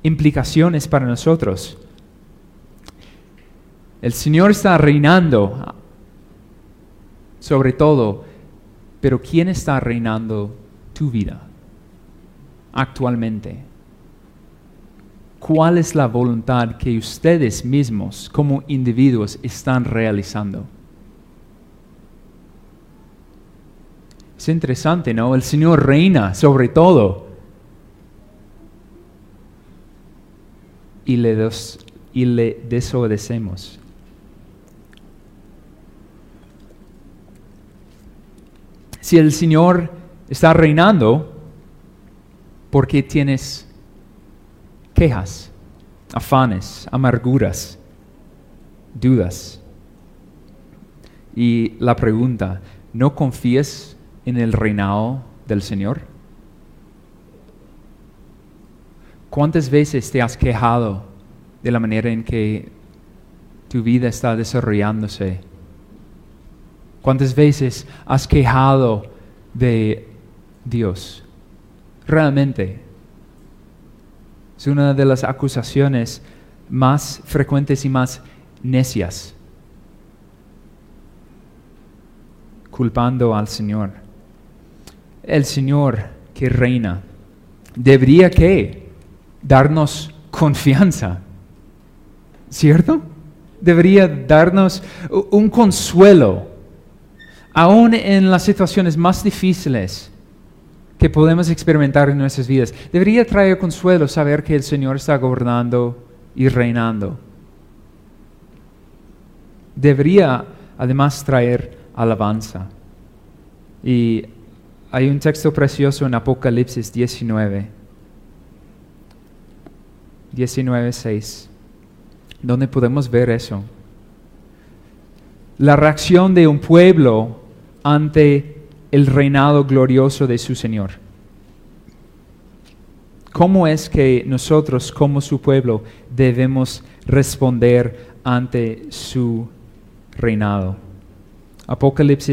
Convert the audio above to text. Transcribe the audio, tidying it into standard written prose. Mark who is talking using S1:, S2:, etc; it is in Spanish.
S1: implicaciones para nosotros. El Señor está reinando sobre todo, pero ¿quién está reinando tu vida actualmente? ¿Cuál es la voluntad que ustedes mismos como individuos están realizando? Es interesante, ¿no? El Señor reina sobre todo. Y le desobedecemos. Si el Señor está reinando, ¿por qué tienes quejas, afanes, amarguras, dudas? Y la pregunta, ¿no confías en el reinado del Señor? ¿Cuántas veces te has quejado de la manera en que tu vida está desarrollándose? ¿Cuántas veces has quejado de Dios? Realmente, es una de las acusaciones más frecuentes y más necias, culpando al Señor. El Señor que reina debería ¿qué? Darnos confianza, ¿cierto? Debería darnos un consuelo. Aún en las situaciones más difíciles que podemos experimentar en nuestras vidas, debería traer consuelo saber que el Señor está gobernando y reinando. Debería además traer alabanza. Y hay un texto precioso en Apocalipsis 19:6, donde podemos ver eso. La reacción de un pueblo ante el reinado glorioso de su Señor. ¿Cómo es que nosotros, como su pueblo, debemos responder ante su reinado? Apocalipsis